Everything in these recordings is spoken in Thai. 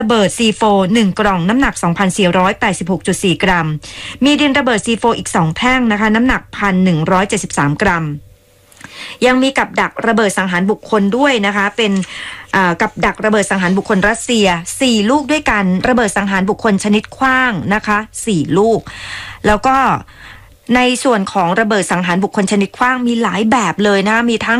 ระเบิด C4 1กล่องน้ำหนัก 2,486.4 กรัมมีดินระเบิด C4 อีก2แท่งนะคะน้ำหนัก 1,173 กรัมยังมีกับดักระเบิดสังหารบุคคลด้วยนะคะเป็นกับดักระเบิดสังหารบุคคลรัสเซีย4ลูกด้วยกันระเบิดสังหารบุคคลชนิดขว้างนะคะ4ลูกแล้วก็ในส่วนของระเบิดสังหารบุคคลชนิดขว้างมีหลายแบบเลยนะมีทั้ง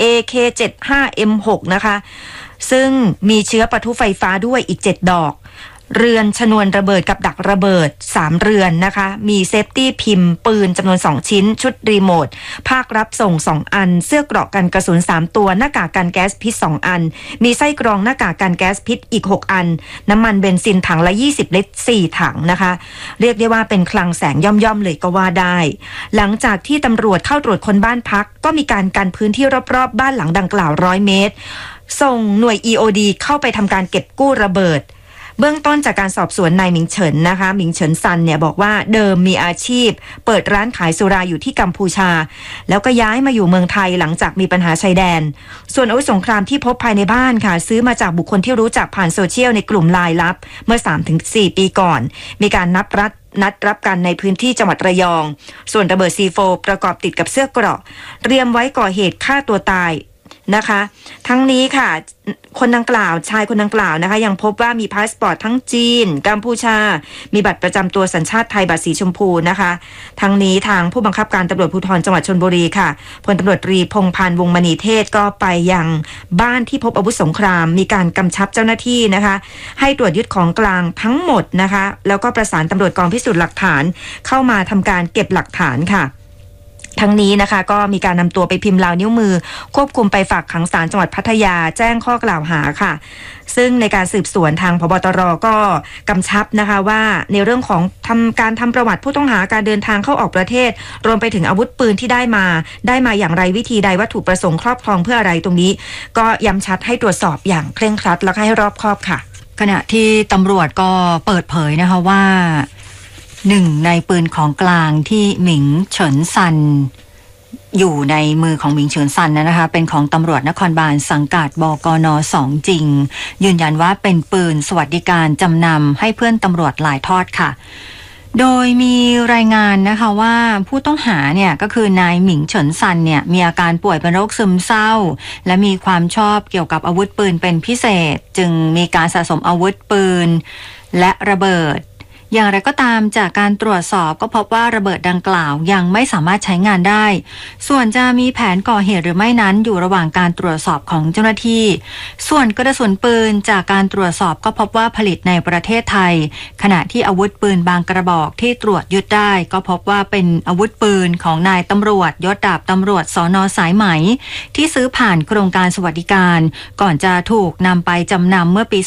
BAK75M6 นะคะซึ่งมีเชื้อปะทุไฟฟ้าด้วยอีก7ดอกเรือนชนวนระเบิดกับดักระเบิด3เรือนนะคะมีเซฟตี้พิมพ์ปืนจำนวน2ชิ้นชุดรีโมทภาครับส่ง2อันเสื้อเกราะกันกระสุน3ตัวหน้ากากกันแก๊สพิษ2อันมีไส้กรองหน้ากากกันแก๊สพิษอีก6อันน้ำมันเบนซินถังละ20ลิตร4ถังนะคะเรียกได้ว่าเป็นคลังแสงย่อมๆเลยก็ว่าได้หลังจากที่ตำรวจเข้าตรวจค้นบ้านพักก็มีการกันพื้นที่รอบๆบ้านหลังดังกล่าว100เมตรส่งหน่วย EOD เข้าไปทำการเก็บกู้ระเบิดเบื้องต้นจากการสอบสวนนายหมิงเฉินนะคะหมิงเฉินซันเนี่ยบอกว่าเดิมมีอาชีพเปิดร้านขายสุราอยู่ที่กัมพูชาแล้วก็ย้ายมาอยู่เมืองไทยหลังจากมีปัญหาชายแดนส่วนอาวุธสงครามที่พบภายในบ้านค่ะซื้อมาจากบุคคลที่รู้จักผ่านโซเชียลในกลุ่มไลน์ลับเมื่อ 3-4 ปีก่อนมีการนัดรับกันในพื้นที่จังหวัดระยองส่วนระเบิด C4 ประกอบติดกับเสื้อเกราะเตรียมไว้ก่อเหตุฆ่าตัวตายนะคะทั้งนี้ค่ะคนดังกล่าวชายคนดังกล่าวนะคะยังพบว่ามีพาสปอร์ตทั้งจีนกัมพูชามีบัตรประจำตัวสัญชาติไทยบัตรสีชมพูนะคะทั้งนี้ทางผู้บังคับการตำรวจภูธรจังหวัดชลบุรีค่ะพลตำรวจตรีพงษ์พันธ์วงศ์มณีเทศก็ไปยังบ้านที่พบอาวุธสงครามมีการกำชับเจ้าหน้าที่นะคะให้ตรวจยึดของกลางทั้งหมดนะคะแล้วก็ประสานตำรวจกองพิสูจน์หลักฐานเข้ามาทำการเก็บหลักฐานค่ะทั้งนี้นะคะก็มีการนำตัวไปพิมพ์ลายนิ้วมือควบคุมไปฝากขังศาลจังหวัดพัทยาแจ้งข้อกล่าวหาค่ะซึ่งในการสืบสวนทางผบ.ตร.ก็กำชับนะคะว่าในเรื่องของการทำประวัติผู้ต้องหาการเดินทางเข้าออกประเทศรวมไปถึงอาวุธปืนที่ได้มาอย่างไรวิธีใดวัตถุประสงค์ครอบครองเพื่ออะไรตรงนี้ก็ย้ำชัดให้ตรวจสอบอย่างเคร่งครัดและให้รอบคอบค่ะขณะที่ตำรวจก็เปิดเผยนะคะว่าหนึ่งในปืนของกลางที่หมิงเฉินซันอยู่ในมือของหมิงเฉินซันนะคะเป็นของตำรวจนครบาลสังกัดบกน.2 จริงยืนยันว่าเป็นปืนสวัสดิการจำนำให้เพื่อนตำรวจหลายทอดค่ะโดยมีรายงานนะคะว่าผู้ต้องหาเนี่ยก็คือนายหมิงเฉินซันเนี่ยมีอาการป่วยเป็นโรคซึมเศร้าและมีความชอบเกี่ยวกับอาวุธปืนเป็นพิเศษจึงมีการสะสมอาวุธปืนและระเบิดอย่างไรก็ตามจากการตรวจสอบก็พบว่าระเบิดดังกล่าวยังไม่สามารถใช้งานได้ส่วนจะมีแผนก่อเหตุหรือไม่นั้นอยู่ระหว่างการตรวจสอบของเจ้าหน้าที่ส่วนกระสุนปืนจากการตรวจสอบก็พบว่าผลิตในประเทศไทยขณะที่อาวุธปืนบางกระบอกที่ตรวจยึดได้ก็พบว่าเป็นอาวุธปืนของนายตำรวจยศดาบตำรวจสน.สายไหมที่ซื้อผ่านโครงการสวัสดิการก่อนจะถูกนำไปจำนำเมื่อปี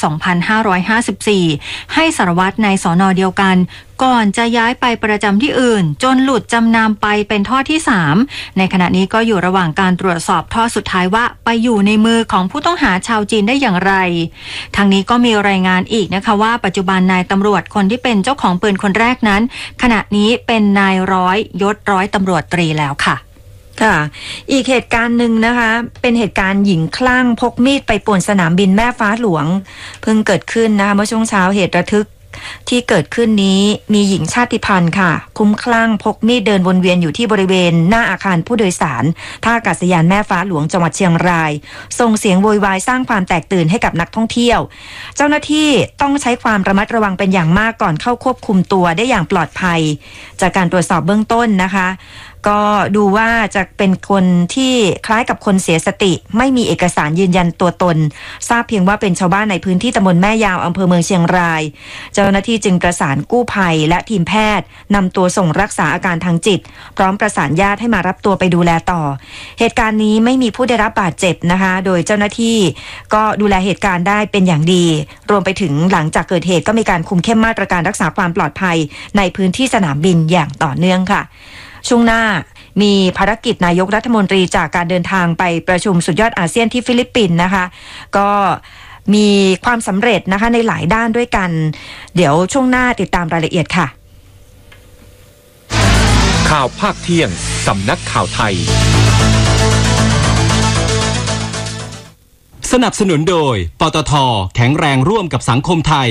2554 ให้สารวัตรในสน.เดียวกันก่อนจะย้ายไปประจำที่อื่นจนหลุดจำนำไปเป็นท่อที่3ในขณะนี้ก็อยู่ระหว่างการตรวจสอบท่อสุดท้ายว่าไปอยู่ในมือของผู้ต้องหาชาวจีนได้อย่างไรทางนี้ก็มีรายงานอีกนะคะว่าปัจจุบันนายตำรวจคนที่เป็นเจ้าของปืนคนแรกนั้นขณะนี้เป็นนายร้อยยศร้อยตำรวจตรีแล้วค่ะค่ะอีกเหตุการณ์หนึ่งนะคะเป็นเหตุการณ์หญิงคลั่งพกมีดไปป่วนสนามบินแม่ฟ้าหลวงเพิ่งเกิดขึ้นนะคะเมื่อช่วงเช้าเหตุระทึกที่เกิดขึ้นนี้มีหญิงชาติพันธุ์ค่ะคุ้มคลั่งพกมีดเดินวนเวียนอยู่ที่บริเวณหน้าอาคารผู้โดยสารท่าอากาศยานแม่ฟ้าหลวงจังหวัดเชียงรายส่งเสียงโวยวายสร้างความแตกตื่นให้กับนักท่องเที่ยวเจ้าหน้าที่ต้องใช้ความระมัดระวังเป็นอย่างมากก่อนเข้าควบคุมตัวได้อย่างปลอดภัยจากการตรวจสอบเบื้องต้นนะคะก็ดูว่าจะเป็นคนที่คล้ายกับคนเสียสติไม่มีเอกสารยืนยันตัวตนทราบเพียงว่าเป็นชาวบ้านในพื้นที่ตำบลแม่ยาวอำเภอเมืองเชียงรายเจ้าหน้าที่จึงประสานกู้ภัยและทีมแพทย์นำตัวส่งรักษาอาการทางจิตพร้อมประสานญาติให้มารับตัวไปดูแลต่อเหตุการณ์นี้ไม่มีผู้ได้รับบาดเจ็บนะคะโดยเจ้าหน้าที่ก็ดูแลเหตุการณ์ได้เป็นอย่างดีรวมไปถึงหลังจากเกิดเหตุก็มีการคุมเข้มมาตรการรักษาความปลอดภัยในพื้นที่สนามบินอย่างต่อเนื่องค่ะช่วงหน้ามีภารกิจนายกรัฐมนตรีจากการเดินทางไปประชุมสุดยอดอาเซียนที่ฟิลิปปินส์นะคะก็มีความสำเร็จนะคะในหลายด้านด้วยกันเดี๋ยวช่วงหน้าติดตามรายละเอียดค่ะข่าวภาคเที่ยงสำนักข่าวไทยสนับสนุนโดยปตท.แข็งแรงร่วมกับสังคมไทย